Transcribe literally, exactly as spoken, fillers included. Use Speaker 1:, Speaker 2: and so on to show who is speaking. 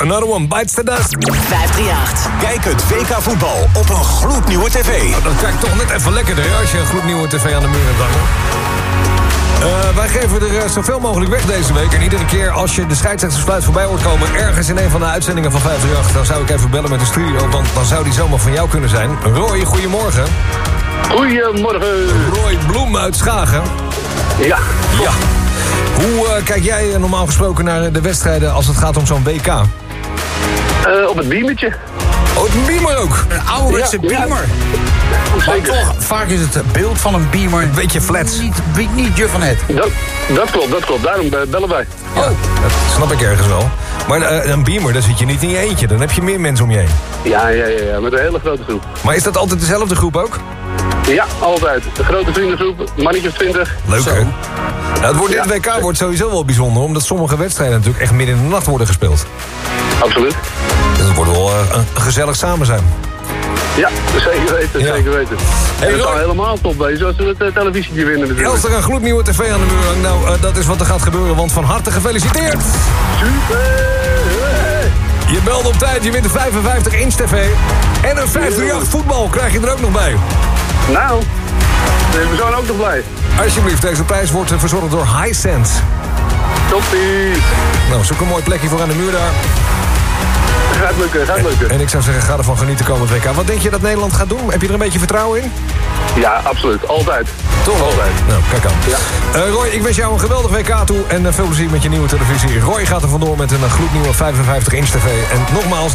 Speaker 1: Another One Bites the Dust.
Speaker 2: vijf drie acht.
Speaker 3: Kijk het W K voetbal op een gloednieuwe tv.
Speaker 1: Nou, dat krijg ik toch net even lekkerder als je een gloednieuwe tv aan de muur hebt hangen. Uh, wij geven er uh, zoveel mogelijk weg deze week. En iedere keer als je de scheidsrechtersfluit voorbij hoort komen... ergens in een van de uitzendingen van vijf drie acht... dan zou ik even bellen met de studio, want dan zou die zomaar van jou kunnen zijn. Roy, goedemorgen.
Speaker 4: Goedemorgen.
Speaker 1: Roy Bloem uit Schagen.
Speaker 4: Ja.
Speaker 1: Ja. Hoe uh, kijk jij uh, normaal gesproken naar de wedstrijden als het gaat om zo'n W K?
Speaker 4: Uh, op het beamertje.
Speaker 1: Oh, een beamer ook.
Speaker 5: Een ouderwetse
Speaker 4: Ja,
Speaker 5: beamer.
Speaker 4: ja.
Speaker 5: Maar
Speaker 4: Zeker.
Speaker 5: toch, vaak is het beeld van een beamer...
Speaker 1: Een beetje flats.
Speaker 5: Niet, niet, niet je van het.
Speaker 4: Dat, dat klopt, dat klopt. Daarom uh, bellen wij.
Speaker 1: Oh, dat snap ik ergens wel. Maar uh, een beamer, daar zit je niet in je eentje. Dan heb je meer mensen om je heen.
Speaker 4: Ja, ja, ja, ja, met een hele grote groep.
Speaker 1: Maar is dat altijd dezelfde groep ook?
Speaker 4: Ja, altijd. De grote vriendengroep, mannetje of twintig.
Speaker 1: Leuk,
Speaker 5: Zo.
Speaker 1: hè? Nou, het wordt, dit W K wordt sowieso wel bijzonder... omdat sommige wedstrijden natuurlijk echt midden in de nacht worden gespeeld.
Speaker 4: Absoluut.
Speaker 1: Dus het wordt wel uh, een gezellig samen zijn.
Speaker 4: Ja, zeker weten,
Speaker 1: Ja.
Speaker 4: zeker weten.
Speaker 1: Hey,
Speaker 4: En het
Speaker 1: Roy.
Speaker 4: zal helemaal top wezen als we het uh, televisietje winnen natuurlijk.
Speaker 1: Als er een gloednieuwe tv aan de muur hangt, nou, uh, dat is wat er gaat gebeuren... want van harte gefeliciteerd!
Speaker 4: Super!
Speaker 1: Je belde op tijd, je wint een vijfenvijftig inch tv... en een vijf drie acht voetbal krijg je er ook nog bij.
Speaker 4: Nou, we zijn ook nog blij.
Speaker 1: Alsjeblieft, deze prijs wordt uh, verzorgd door Hisense.
Speaker 4: Toppie!
Speaker 1: Nou, zoek een mooi plekje voor aan de muur daar.
Speaker 4: Gaat lukken, gaat lukken.
Speaker 1: En ik zou zeggen, ga ervan genieten komend W K. Wat denk je dat Nederland gaat doen? Heb je er een beetje vertrouwen in?
Speaker 4: Ja, absoluut. Altijd.
Speaker 1: Toch wel?
Speaker 4: Altijd.
Speaker 1: Nou, kijk aan.
Speaker 4: Ja.
Speaker 1: Uh, Roy, ik wens jou een geweldig W K toe. En uh, veel plezier met je nieuwe televisie. Roy gaat er vandoor met een uh, gloednieuwe vijfenvijftig inch tv. En nogmaals,